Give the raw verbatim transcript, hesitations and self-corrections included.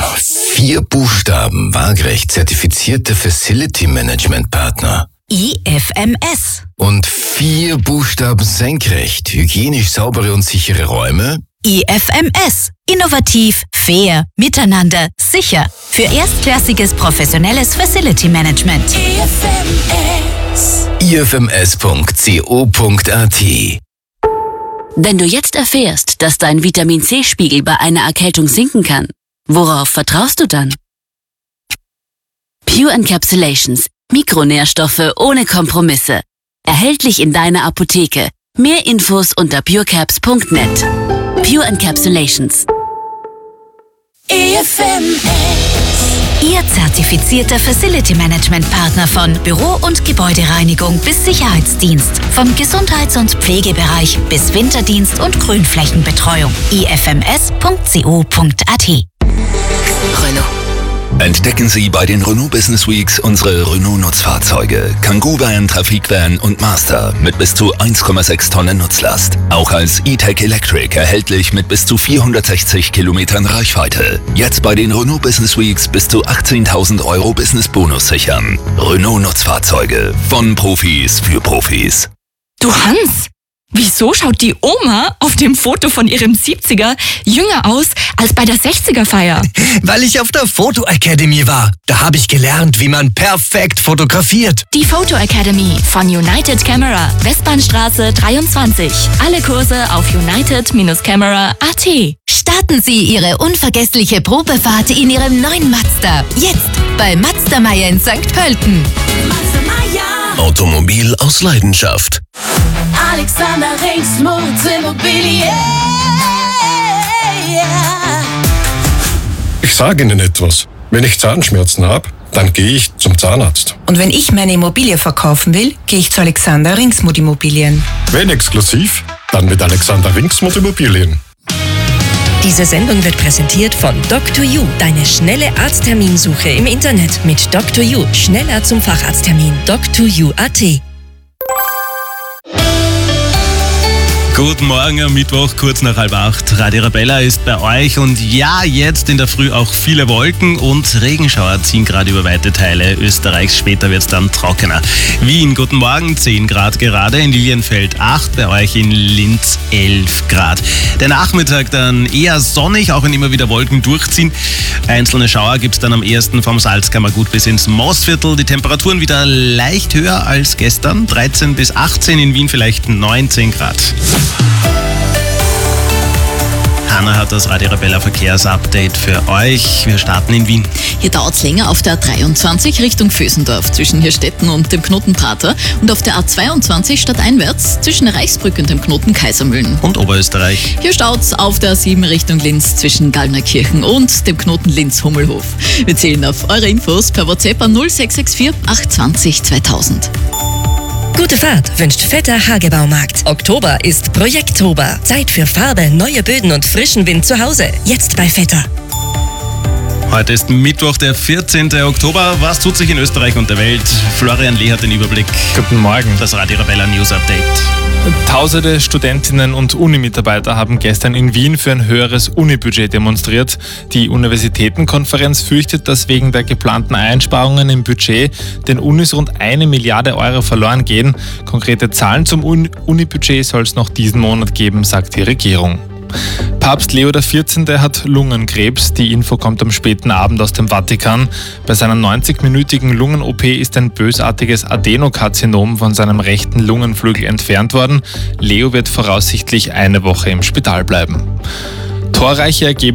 Vier Buchstaben, waagerecht zertifizierte Facility Management Partner. I F M S. Und vier Buchstaben senkrecht, hygienisch saubere und sichere Räume. I F M S. Innovativ, fair, miteinander, sicher. Für erstklassiges professionelles Facility Management. I F M S. I F M S Punkt co Punkt a t. Wenn du jetzt erfährst, dass dein Vitamin-C-Spiegel bei einer Erkältung sinken kann, worauf vertraust du dann? Pure Encapsulations. Mikronährstoffe ohne Kompromisse. Erhältlich in deiner Apotheke. Mehr Infos unter purecaps Punkt net. Pure Encapsulations. I F M S. Ihr zertifizierter Facility Management Partner von Büro- und Gebäudereinigung bis Sicherheitsdienst. Vom Gesundheits- und Pflegebereich bis Winterdienst und Grünflächenbetreuung. I F M S Punkt co Punkt a t. Renault. Entdecken Sie bei den Renault Business Weeks unsere Renault-Nutzfahrzeuge. Kangoo Van, Trafikvan und Master mit bis zu eins Komma sechs Tonnen Nutzlast. Auch als E-Tech Electric erhältlich mit bis zu vierhundertsechzig Kilometern Reichweite. Jetzt bei den Renault Business Weeks bis zu achtzehntausend Euro Business-Bonus sichern. Renault-Nutzfahrzeuge von Profis für Profis. Du Hans, wieso schaut die Oma auf dem Foto von ihrem siebziger jünger aus als bei der sechziger-Feier? Weil ich auf der Photo Academy war. Da habe ich gelernt, wie man perfekt fotografiert. Die Photo Academy von United Camera, Westbahnstraße dreiundzwanzig. Alle Kurse auf united Bindestrich camera Punkt a t. Starten Sie Ihre unvergessliche Probefahrt in Ihrem neuen Mazda. Jetzt bei Mazda Meier in Sankt Pölten. Mazda Meier. Automobil aus Leidenschaft. Alexander Rings Motorimmobilien. Ich sage Ihnen etwas. Wenn ich Zahnschmerzen habe, dann gehe ich zum Zahnarzt. Und wenn ich meine Immobilie verkaufen will, gehe ich zu Alexander Ringsmut Immobilien. Wenn exklusiv, dann mit Alexander Ringsmut Immobilien. Diese Sendung wird präsentiert von Doctor You, deine schnelle Arztterminsuche im Internet mit Doctor You. Schneller zum Facharzttermin. Doctor You Punkt a t. Guten Morgen am Mittwoch, kurz nach halb acht. Radio Arabella ist bei euch und ja, jetzt in der Früh auch viele Wolken und Regenschauer ziehen gerade über weite Teile Österreichs. Später wird es dann trockener. Wien, guten Morgen, zehn Grad gerade, in Lilienfeld acht, bei euch in Linz elf Grad. Der Nachmittag dann eher sonnig, auch wenn immer wieder Wolken durchziehen. Einzelne Schauer gibt es dann am ehesten vom Salzkammergut bis ins Moosviertel. Die Temperaturen wieder leicht höher als gestern, dreizehn bis achtzehn, in Wien vielleicht neunzehn Grad. Hanna hat das Radio Arabella Verkehrsupdate für euch. Wir starten in Wien. Hier dauert es länger auf der A dreiundzwanzig Richtung Vösendorf zwischen Hirstetten und dem Knoten Prater und auf der A zweiundzwanzig stadteinwärts zwischen der Reichsbrücke und dem Knoten Kaisermühlen. Und Oberösterreich. Hier staut es auf der A sieben Richtung Linz zwischen Gallnerkirchen und dem Knoten Linz-Hummelhof. Wir zählen auf eure Infos per WhatsApp an null sechs sechs vier acht zwei null zweitausend. Gute Fahrt wünscht Vetter Hagebaumarkt. Oktober ist Projekttober. Zeit für Farbe, neue Böden und frischen Wind zu Hause. Jetzt bei Vetter. Heute ist Mittwoch, der vierzehnten Oktober. Was tut sich in Österreich und der Welt? Florian Lee hat den Überblick. Guten Morgen. Das Radio Arabella News Update. Tausende Studentinnen und Unimitarbeiter haben gestern in Wien für ein höheres Unibudget demonstriert. Die Universitätenkonferenz fürchtet, dass wegen der geplanten Einsparungen im Budget den Unis rund eine Milliarde Euro verloren gehen. Konkrete Zahlen zum Unibudget soll es noch diesen Monat geben, sagt die Regierung. Papst Leo der vierzehnte hat Lungenkrebs. Die Info kommt am späten Abend aus dem Vatikan. Bei seiner neunzigminütigen Lungen-O P ist ein bösartiges Adenokarzinom von seinem rechten Lungenflügel entfernt worden. Leo wird voraussichtlich eine Woche im Spital bleiben. Torreiche Ergebnisse